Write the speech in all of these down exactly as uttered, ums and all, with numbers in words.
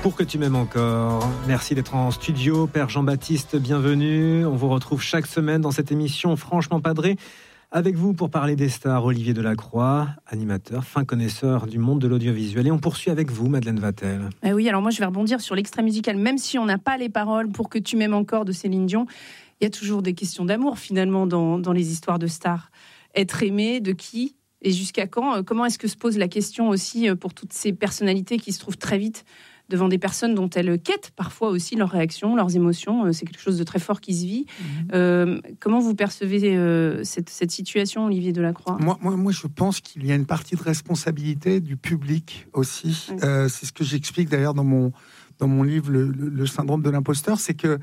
Pour que tu m'aimes encore. Merci d'être en studio. Père Jean-Baptiste, bienvenue. On vous retrouve chaque semaine dans cette émission Franchement Padré. Avec vous pour parler des stars, Olivier Delacroix, animateur, fin connaisseur du monde de l'audiovisuel. Et on poursuit avec vous, Madeleine Vatel. Eh oui, alors moi je vais rebondir sur l'extrait musical. Même si on n'a pas les paroles Pour que tu m'aimes encore de Céline Dion, il y a toujours des questions d'amour finalement dans, dans les histoires de stars. Être aimé, de qui et jusqu'à quand? Comment est-ce que se pose la question aussi pour toutes ces personnalités qui se trouvent très vite devant des personnes dont elles quêtent parfois aussi leurs réactions, leurs émotions. C'est quelque chose de très fort qui se vit. Mmh. Euh, comment vous percevez euh, cette, cette situation, Olivier Delacroix ? moi, moi, moi, je pense qu'il y a une partie de responsabilité du public aussi. Mmh. Euh, c'est ce que j'explique d'ailleurs dans mon, dans mon livre, le, le, le syndrome de l'imposteur. C'est que,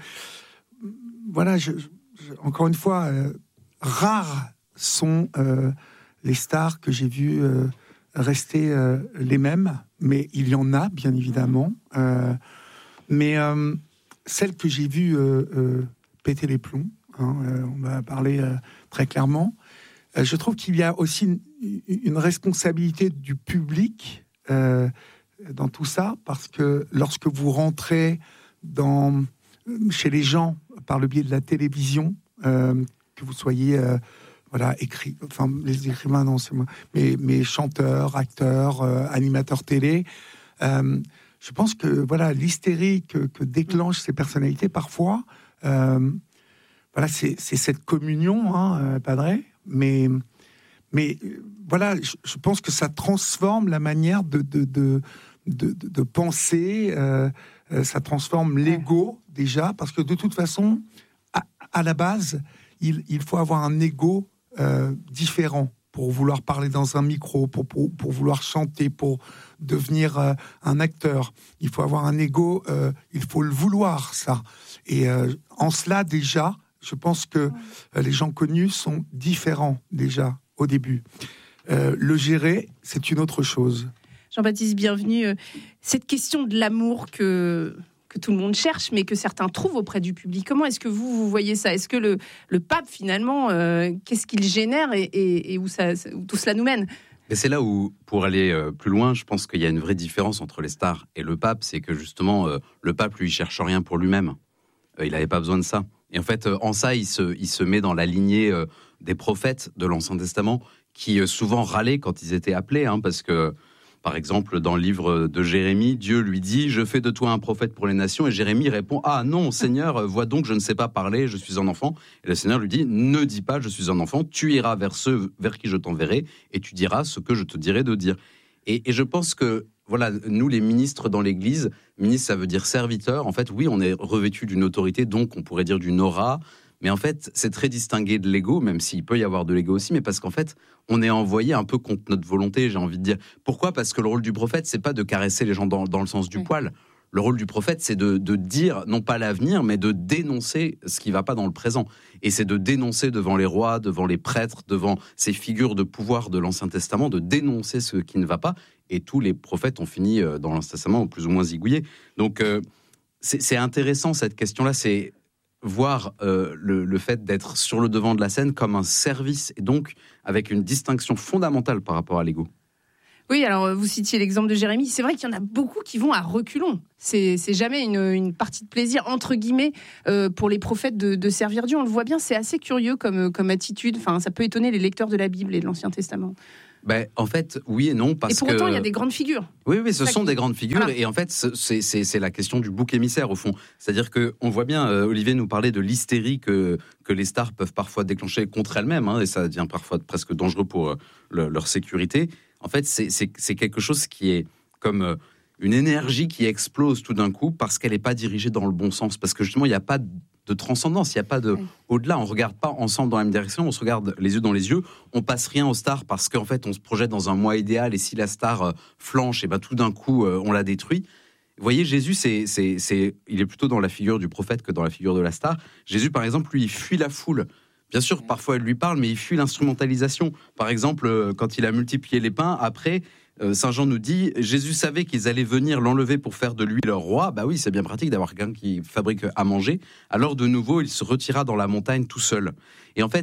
voilà, je, je, encore une fois, euh, rares sont euh, les stars que j'ai vues euh, rester euh, les mêmes. Mais il y en a, bien évidemment. Euh, mais euh, celle que j'ai vue euh, euh, péter les plombs, hein, euh, on va parler euh, très clairement, euh, je trouve qu'il y a aussi une, une responsabilité du public euh, dans tout ça, parce que lorsque vous rentrez dans, chez les gens par le biais de la télévision, euh, que vous soyez... Euh, Voilà, écrit, enfin, les écrivains, non, c'est moi, mais, mais chanteurs, acteurs, euh, animateurs télé. Euh, je pense que, voilà, l'hystérie que, que déclenchent ces personnalités, parfois, euh, voilà, c'est, c'est cette communion, hein, euh, Padré, mais, mais voilà, je, je pense que ça transforme la manière de, de, de, de, de, de penser, euh, euh, ça transforme l'ego, déjà, parce que de toute façon, à, à la base, il, il faut avoir un ego Euh, différent pour vouloir parler dans un micro, pour, pour, pour vouloir chanter, pour devenir euh, un acteur. Il faut avoir un ego, euh, il faut le vouloir, ça. Et euh, en cela, déjà, je pense que euh, les gens connus sont différents, déjà, au début. Euh, le gérer, c'est une autre chose. Jean-Baptiste, bienvenue. Cette question de l'amour que... que tout le monde cherche, mais que certains trouvent auprès du public. Comment est-ce que vous, vous voyez ça ? Est-ce que le, le pape, finalement, euh, qu'est-ce qu'il génère et, et, et où, ça, où tout cela nous mène ? Mais c'est là où, pour aller euh, plus loin, je pense qu'il y a une vraie différence entre les stars et le pape, c'est que justement, euh, le pape, lui, il cherche rien pour lui-même. Euh, il n'avait pas besoin de ça. Et en fait, euh, en ça, il se, il se met dans la lignée euh, des prophètes de l'Ancien Testament, qui euh, souvent râlaient quand ils étaient appelés, hein, parce que par exemple, dans le livre de Jérémie, Dieu lui dit « Je fais de toi un prophète pour les nations » et Jérémie répond « Ah non, Seigneur, vois donc, je ne sais pas parler, je suis un enfant. » Et le Seigneur lui dit « Ne dis pas, je suis un enfant, tu iras vers ceux vers qui je t'enverrai et tu diras ce que je te dirai de dire. » Et, et je pense que, voilà, nous les ministres dans l'Église, ministre ça veut dire serviteur, en fait, oui, on est revêtu d'une autorité, donc on pourrait dire d'une aura, mais en fait, c'est très distingué de l'ego, même s'il peut y avoir de l'ego aussi, mais parce qu'en fait, on est envoyé un peu contre notre volonté, j'ai envie de dire. Pourquoi ? Parce que le rôle du prophète, c'est pas de caresser les gens dans, dans le sens du oui. poil. Le rôle du prophète, c'est de, de dire, non pas l'avenir, mais de dénoncer ce qui va pas dans le présent. Et c'est de dénoncer devant les rois, devant les prêtres, devant ces figures de pouvoir de l'Ancien Testament, de dénoncer ce qui ne va pas. Et tous les prophètes ont fini dans l'Ancien Testament plus ou moins zigouillés. Donc, euh, c'est, c'est intéressant cette question-là, c'est voir euh, le, le fait d'être sur le devant de la scène comme un service, et donc avec une distinction fondamentale par rapport à l'ego. Oui, alors vous citiez l'exemple de Jérémie. C'est vrai qu'il y en a beaucoup qui vont à reculons. C'est, c'est jamais une, une partie de plaisir, entre guillemets, euh, pour les prophètes de, de servir Dieu. On le voit bien, c'est assez curieux comme, comme attitude. Enfin, ça peut étonner les lecteurs de la Bible et de l'Ancien Testament. Ben, en fait, oui et non, parce que... Et pour autant, que... il y a des grandes figures. Oui, oui, ce sont qui... des grandes figures. Voilà. Et en fait, c'est, c'est, c'est la question du bouc émissaire, au fond. C'est-à-dire qu'on voit bien, euh, Olivier nous parlait de l'hystérie que, que les stars peuvent parfois déclencher contre elles-mêmes, hein, et ça devient parfois presque dangereux pour euh, le, leur sécurité. En fait, c'est, c'est, c'est quelque chose qui est comme euh, une énergie qui explose tout d'un coup parce qu'elle n'est pas dirigée dans le bon sens. Parce que justement, il n'y a pas de transcendance, il n'y a pas de... Oui. Au-delà, on ne regarde pas ensemble dans la même direction, on se regarde les yeux dans les yeux, on passe rien aux stars parce qu'en fait, on se projette dans un moi idéal et si la star euh, flanche, et ben, tout d'un coup, euh, on la détruit. Vous voyez, Jésus, c'est, c'est, c'est, il est plutôt dans la figure du prophète que dans la figure de la star. Jésus, par exemple, lui, il fuit la foule. Bien sûr, parfois, elle lui parle, mais il fuit l'instrumentalisation. Par exemple, euh, quand il a multiplié les pains, après... Euh, Saint Jean nous dit, Jésus savait qu'ils allaient venir l'enlever pour faire de lui leur roi. Bah oui, c'est bien pratique d'avoir quelqu'un qui fabrique à manger. Alors de nouveau, il se retira dans la montagne tout seul. Et en fait,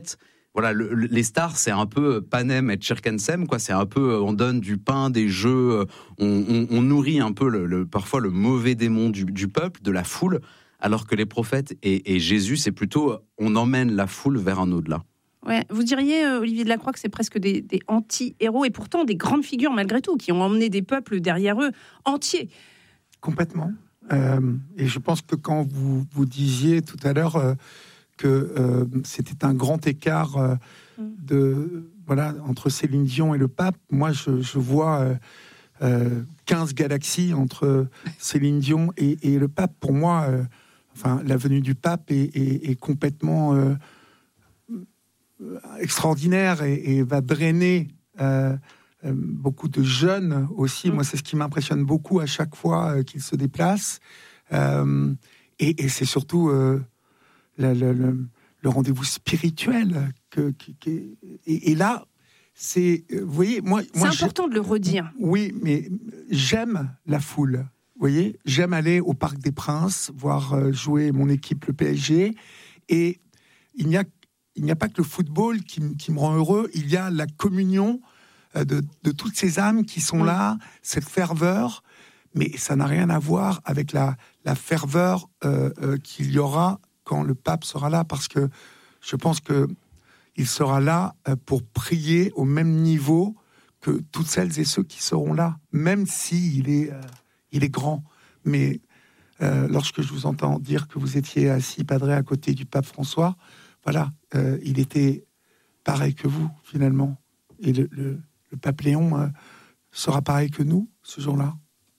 voilà, le, les stars, c'est un peu panem et circenses, quoi. C'est un peu, on donne du pain, des jeux, on, on, on nourrit un peu le, le, parfois le mauvais démon du, du peuple, de la foule, alors que les prophètes et, et Jésus, c'est plutôt, on emmène la foule vers un au-delà. Ouais, vous diriez, euh, Olivier Delacroix, que c'est presque des, des anti-héros, et pourtant des grandes figures malgré tout, qui ont emmené des peuples derrière eux entiers. Complètement. Euh, et je pense que quand vous, vous disiez tout à l'heure euh, que euh, c'était un grand écart euh, de, voilà, entre Céline Dion et le pape, moi je, je vois euh, euh, quinze galaxies entre Céline Dion et, et le pape. Pour moi, euh, enfin, la venue du pape est, est, est complètement euh, extraordinaire et, et va drainer euh, euh, beaucoup de jeunes aussi. Mmh. Moi, c'est ce qui m'impressionne beaucoup à chaque fois euh, qu'il se déplace. Euh, et, et c'est surtout euh, le, le, le, le rendez-vous spirituel. Que, que, que, et, et là, c'est... Vous voyez, moi... C'est moi, important de le redire. Oui, mais j'aime la foule. Vous voyez, j'aime aller au Parc des Princes, voir euh, jouer mon équipe, le P S G. Et il n'y a Il n'y a pas que le football qui, qui me rend heureux, il y a la communion de, de toutes ces âmes qui sont là, cette ferveur, mais ça n'a rien à voir avec la, la ferveur euh, euh, qu'il y aura quand le pape sera là, parce que je pense qu'il sera là pour prier au même niveau que toutes celles et ceux qui seront là, même s'il est, euh, il est grand. Mais euh, lorsque je vous entends dire que vous étiez assis, Padre, à côté du pape François, voilà, euh, il était pareil que vous, finalement. Et le, le, le pape Léon euh, sera pareil que nous, ce jour-là.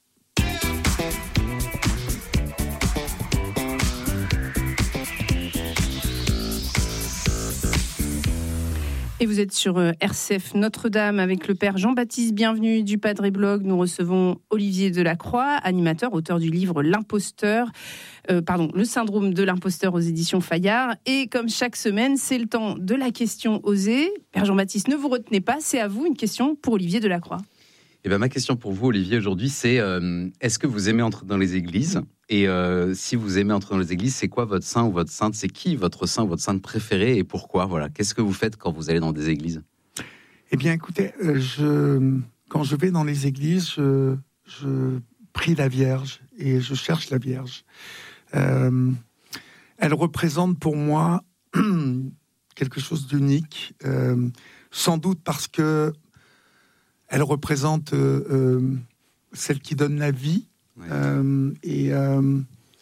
Et vous êtes sur R C F Notre-Dame avec le père Jean-Baptiste Bienvenu du Padre Blog. Nous recevons Olivier Delacroix, animateur, auteur du livre L'imposteur, euh, pardon, le syndrome de l'imposteur aux éditions Fayard. Et comme chaque semaine, c'est le temps de la question osée. Père Jean-Baptiste, ne vous retenez pas, c'est à vous une question pour Olivier Delacroix. Eh ben, ma question pour vous, Olivier, aujourd'hui, c'est euh, est-ce que vous aimez entrer dans les églises ? Et euh, si vous aimez entrer dans les églises, c'est quoi votre saint ou votre sainte ? C'est qui votre saint ou votre sainte préférée et pourquoi ? Voilà. Qu'est-ce que vous faites quand vous allez dans des églises ? Eh bien, écoutez, euh, je, quand je vais dans les églises, je, je prie la Vierge et je cherche la Vierge. Euh, elle représente pour moi quelque chose d'unique, euh, sans doute parce que elle représente euh, euh, celle qui donne la vie. Ouais. Euh, et euh,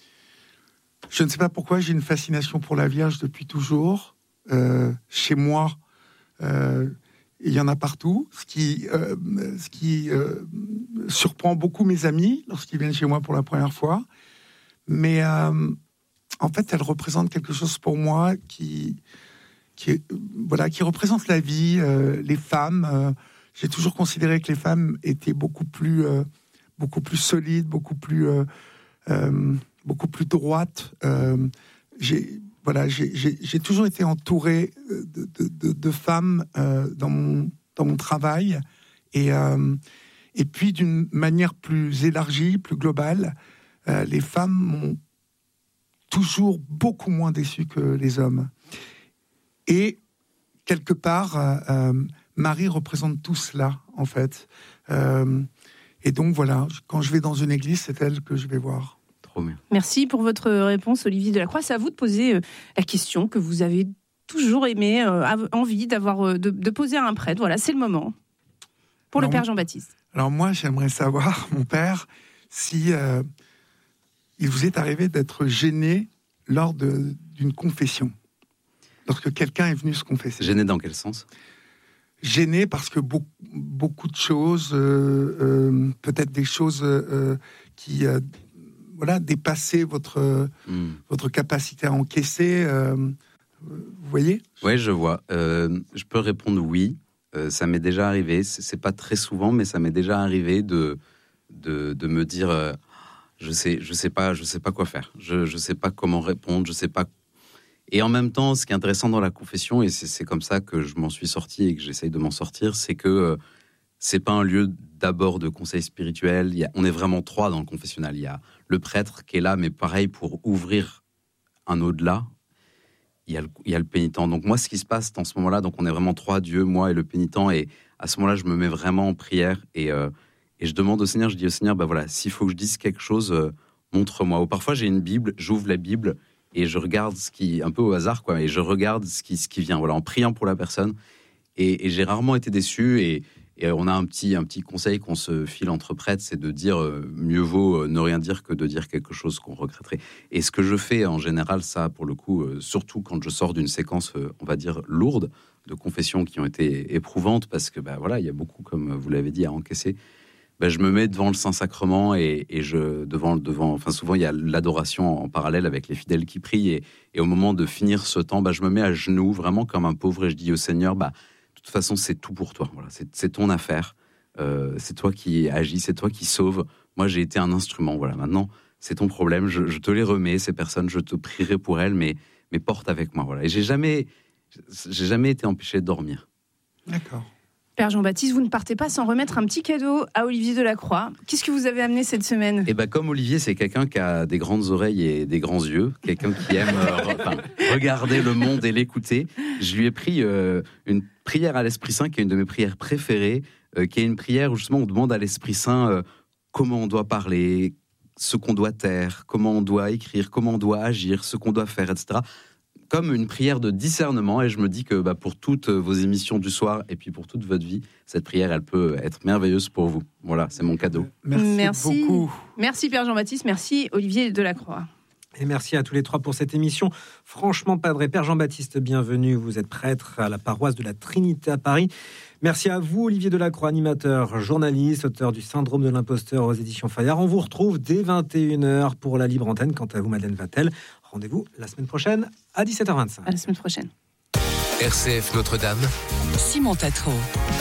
je ne sais pas pourquoi j'ai une fascination pour la Vierge depuis toujours. Euh, chez moi, euh, il y en a partout, ce qui, euh, ce qui euh, surprend beaucoup mes amis lorsqu'ils viennent chez moi pour la première fois. Mais euh, en fait, elle représente quelque chose pour moi qui, qui, est, voilà, qui représente la vie, euh, les femmes. Euh, j'ai toujours considéré que les femmes étaient beaucoup plus... Euh, beaucoup plus solide, beaucoup plus, euh, euh, beaucoup plus droite. Euh, j'ai, voilà, j'ai, j'ai, j'ai toujours été entouré de, de, de, de femmes euh, dans, mon, dans mon travail. Et, euh, et puis, d'une manière plus élargie, plus globale, euh, les femmes m'ont toujours beaucoup moins déçu que les hommes. Et, quelque part, euh, euh, Marie représente tout cela, en fait. Euh, Et donc voilà, quand je vais dans une église, c'est elle que je vais voir. Trop bien. Merci pour votre réponse, Olivier Delacroix. C'est à vous de poser euh, la question que vous avez toujours aimé, euh, envie d'avoir, euh, de, de poser à un prêtre. Voilà, c'est le moment. Pour alors, le père Jean-Baptiste. Alors moi, j'aimerais savoir, mon père, si euh, il vous est arrivé d'être gêné lors de, d'une confession, lorsque quelqu'un est venu se confesser. Gêné dans quel sens ? Gêné parce que beaucoup, beaucoup de choses, euh, euh, peut-être des choses euh, qui, euh, voilà, dépassaient votre mm. votre capacité à encaisser. Euh, vous voyez ? Oui, je vois. Euh, je peux répondre oui. Euh, ça m'est déjà arrivé. C'est, c'est pas très souvent, mais ça m'est déjà arrivé de de, de me dire, euh, je sais, je sais pas, je sais pas quoi faire. Je je sais pas comment répondre. Je sais pas. Et en même temps, ce qui est intéressant dans la confession, et c'est, c'est comme ça que je m'en suis sorti et que j'essaye de m'en sortir, c'est que euh, c'est pas un lieu d'abord de conseil spirituel. Il y a, on est vraiment trois dans le confessionnal. Il y a le prêtre qui est là, mais pareil, pour ouvrir un au-delà. il y a le, il y a le pénitent. Donc moi, ce qui se passe dans ce moment-là, donc on est vraiment trois, Dieu, moi et le pénitent, et à ce moment-là, je me mets vraiment en prière et, euh, et je demande au Seigneur, je dis au Seigneur, bah voilà, s'il faut que je dise quelque chose, euh, montre-moi. Ou parfois, j'ai une Bible, j'ouvre la Bible et je regarde ce qui, un peu au hasard, quoi, et je regarde ce qui, ce qui vient, voilà, en priant pour la personne. Et, et j'ai rarement été déçu. Et, et on a un petit, un petit conseil qu'on se file entre prêtres, c'est de dire euh, mieux vaut euh, ne rien dire que de dire quelque chose qu'on regretterait. Et ce que je fais en général, ça, pour le coup, euh, surtout quand je sors d'une séquence, euh, on va dire, lourde, de confessions qui ont été éprouvantes, parce que bah, voilà, il y a beaucoup, comme vous l'avez dit, à encaisser. Ben, je me mets devant le Saint-Sacrement et, et je, devant, devant, enfin souvent il y a l'adoration en parallèle avec les fidèles qui prient et, et au moment de finir ce temps, ben, je me mets à genoux vraiment comme un pauvre et je dis au Seigneur, bah, de toute façon c'est tout pour toi, voilà, c'est, c'est ton affaire, euh, c'est toi qui agis, c'est toi qui sauves, moi j'ai été un instrument, voilà, maintenant c'est ton problème, je, je te les remets, ces personnes, je te prierai pour elles, mais, mais porte avec moi, voilà. Et j'ai jamais, j'ai jamais été empêché de dormir. D'accord. Père Jean-Baptiste, vous ne partez pas sans remettre un petit cadeau à Olivier Delacroix. Qu'est-ce que vous avez amené cette semaine ? Eh ben, comme Olivier, c'est quelqu'un qui a des grandes oreilles et des grands yeux, quelqu'un qui aime euh, enfin, regarder le monde et l'écouter, je lui ai pris euh, une prière à l'Esprit Saint, qui est une de mes prières préférées, euh, qui est une prière où justement on demande à l'Esprit Saint euh, comment on doit parler, ce qu'on doit taire, comment on doit écrire, comment on doit agir, ce qu'on doit faire, et cetera, comme une prière de discernement, et je me dis que bah, pour toutes vos émissions du soir et puis pour toute votre vie, cette prière, elle peut être merveilleuse pour vous. Voilà, c'est mon cadeau. Merci, merci beaucoup. Merci Père Jean-Baptiste, merci Olivier Delacroix. Et merci à tous les trois pour cette émission. Franchement Padre, Père Jean-Baptiste, bienvenue. Vous êtes prêtre à la paroisse de la Trinité à Paris. Merci à vous, Olivier Delacroix, animateur, journaliste, auteur du Syndrome de l'imposteur aux éditions Fayard. On vous retrouve dès vingt et une heures pour la libre antenne. Quant à vous, Madeleine Vatel, rendez-vous la semaine prochaine à dix-sept heures vingt-cinq. À la semaine prochaine. R C F Notre-Dame, Simon Tatro.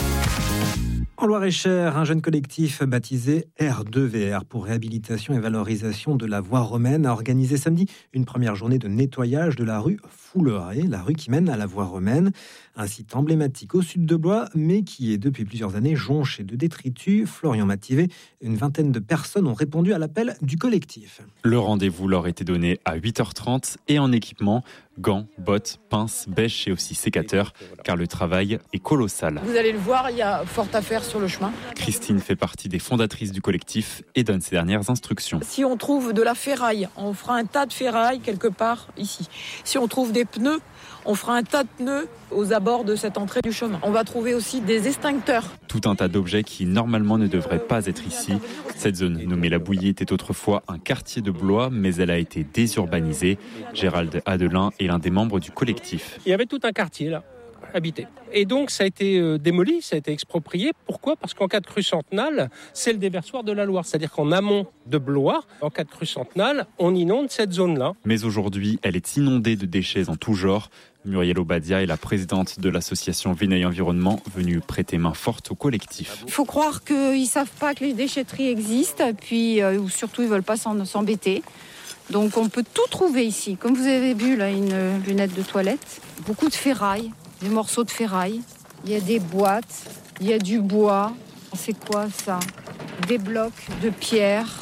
En Loir-et-Cher, un jeune collectif baptisé R deux V R pour réhabilitation et valorisation de la voie romaine a organisé samedi une première journée de nettoyage de la rue Fouleray, la rue qui mène à la voie romaine, un site emblématique au sud de Blois, mais qui est depuis plusieurs années jonché de détritus. Florian Mativet, une vingtaine de personnes ont répondu à l'appel du collectif. Le rendez-vous leur était donné à huit heures trente et en équipement, gants, bottes, pinces, bêches et aussi sécateurs, car le travail est colossal. Vous allez le voir, il y a fort à faire sur le chemin. Christine fait partie des fondatrices du collectif et donne ses dernières instructions. Si on trouve de la ferraille, on fera un tas de ferraille quelque part ici. Si on trouve des pneus, on fera un tas de pneus aux abords de cette entrée du chemin. On va trouver aussi des extincteurs. Tout un tas d'objets qui normalement ne devraient pas être ici. Cette zone nommée La Bouillie était autrefois un quartier de Blois, mais elle a été désurbanisée. Gérald Adelin est l'un des membres du collectif. Il y avait tout un quartier là, habité. Et donc ça a été euh, démoli, ça a été exproprié. Pourquoi ? Parce qu'en cas de crue centenale, c'est le déversoir de la Loire. C'est-à-dire qu'en amont de Blois, en cas de crue centenale, on inonde cette zone-là. Mais aujourd'hui, elle est inondée de déchets en tout genre. Muriel Obadia est la présidente de l'association Vénaille Environnement, venue prêter main forte au collectif. Il faut croire qu'ils ne savent pas que les déchetteries existent, et puis euh, ou surtout ils ne veulent pas s'en, s'embêter. Donc on peut tout trouver ici. Comme vous avez vu, là, une lunette de toilette, beaucoup de ferraille, des morceaux de ferraille, il y a des boîtes, il y a du bois. C'est quoi ça ? Des blocs de pierre.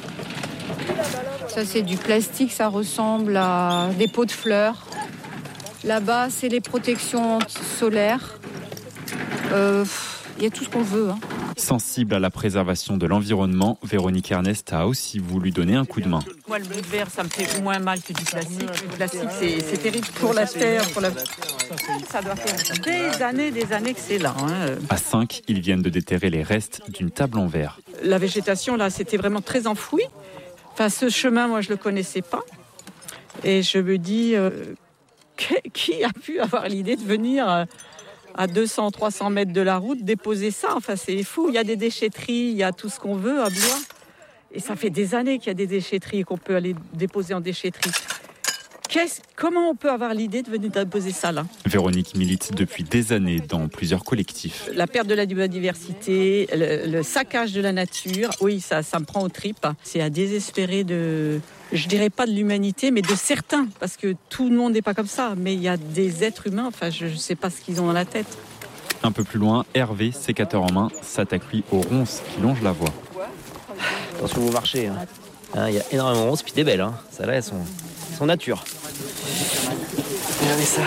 Ça c'est du plastique, ça ressemble à des pots de fleurs. Là-bas, c'est les protections solaires. Euh, il y a tout ce qu'on veut. Hein. Sensible à la préservation de l'environnement, Véronique Ernest a aussi voulu donner un coup de main. Moi, le bout de verre, ça me fait moins mal que du plastique. Le plastique, c'est, c'est terrible pour la terre. Pour la... Ça doit faire des années, des années que c'est là. Hein. À cinq, ils viennent de déterrer les restes d'une table en verre. La végétation, là, c'était vraiment très enfoui. Enfin, ce chemin, moi, je ne le connaissais pas. Et je me dis... Euh... Qui a pu avoir l'idée de venir à deux cents, trois cents mètres de la route déposer ça ? Enfin, c'est fou. Il y a des déchetteries, il y a tout ce qu'on veut à Blois. Et ça fait des années qu'il y a des déchetteries et qu'on peut aller déposer en déchetterie. Qu'est-ce, comment on peut avoir l'idée de venir déposer ça là ? Véronique milite depuis des années dans plusieurs collectifs. La perte de la biodiversité, le, le saccage de la nature, oui, ça, ça me prend aux tripes. C'est à désespérer de, je dirais pas de l'humanité, mais de certains, parce que tout le monde n'est pas comme ça. Mais il y a des êtres humains, enfin, je ne sais pas ce qu'ils ont dans la tête. Un peu plus loin, Hervé, sécateur en main, s'attaque lui aux ronces qui longent la voie. Attention vous marchez, hein. Hein, y a énormément de ronces, puis des belles, hein. Ça là, elles sont, elles sont nature. Regardez ça.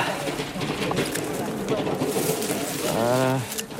Voilà.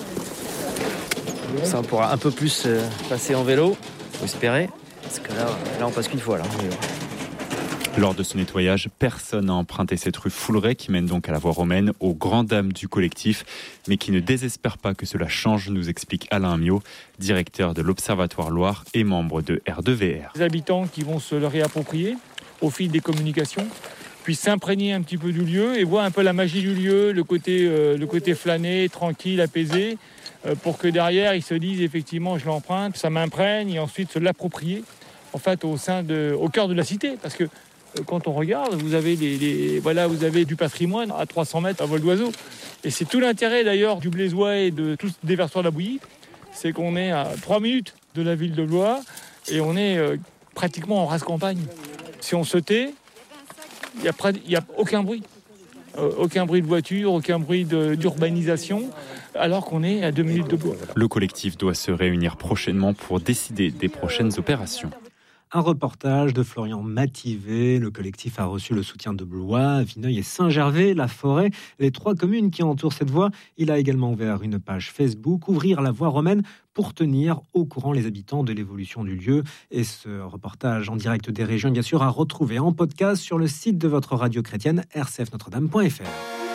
Ça, on pourra un peu plus euh, passer en vélo, faut espérer. Parce que là, là on passe qu'une fois. Là. Lors de ce nettoyage, personne n'a emprunté cette rue Fouleret qui mène donc à la voie romaine, aux grandes dames du collectif, mais qui ne désespère pas que cela change, nous explique Alain Amiot, directeur de l'Observatoire Loire et membre de R deux V R. Les habitants qui vont se le réapproprier au fil des communications, puissent s'imprégner un petit peu du lieu et voir un peu la magie du lieu, le côté, euh, le côté flâné, tranquille, apaisé, euh, pour que derrière ils se disent effectivement je l'emprunte, ça m'imprègne, et ensuite se l'approprier en fait au sein de, au cœur de la cité, parce que quand on regarde, vous avez, les, les, voilà, vous avez du patrimoine à trois cents mètres à vol d'oiseau. Et c'est tout l'intérêt d'ailleurs du Blésois et de tout ce déversoir de la Bouillie, c'est qu'on est à trois minutes de la ville de Blois et on est euh, pratiquement en race campagne. Si on se tait, il n'y a, a aucun bruit. Euh, aucun bruit de voiture, aucun bruit de, d'urbanisation, alors qu'on est à deux minutes de Blois. Le collectif doit se réunir prochainement pour décider des prochaines opérations. Un reportage de Florian Mativet. Le collectif a reçu le soutien de Blois, Vineuil et Saint-Gervais, la Forêt, les trois communes qui entourent cette voie. Il a également ouvert une page Facebook, Ouvrir la voie romaine, pour tenir au courant les habitants de l'évolution du lieu. Et ce reportage en direct des régions, bien sûr, à retrouver en podcast sur le site de votre radio chrétienne, r c f notre dame point f r.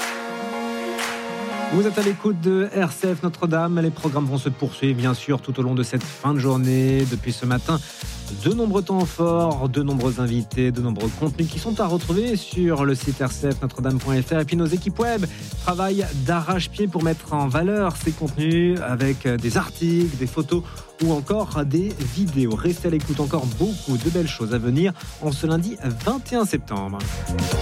Vous êtes à l'écoute de R C F Notre-Dame. Les programmes vont se poursuivre, bien sûr, tout au long de cette fin de journée. Depuis ce matin, de nombreux temps forts, de nombreux invités, de nombreux contenus qui sont à retrouver sur le site r c f notre dame point f r. Et puis nos équipes web travaillent d'arrache-pied pour mettre en valeur ces contenus avec des articles, des photos ou encore des vidéos. Restez à l'écoute, encore beaucoup de belles choses à venir en ce lundi vingt et un septembre.